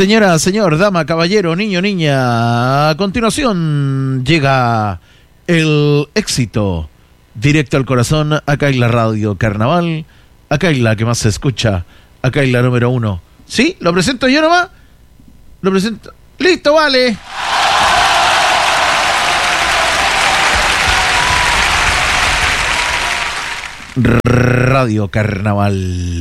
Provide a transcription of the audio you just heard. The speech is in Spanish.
Señora, señor, dama, caballero, niño, niña, a continuación llega el éxito directo al corazón. Acá hay la radio Carnaval, acá hay la que más se escucha, acá hay la número 1. ¿Sí? ¿Lo presento yo nomás? Lo presento. ¡Listo, vale! Radio Carnaval.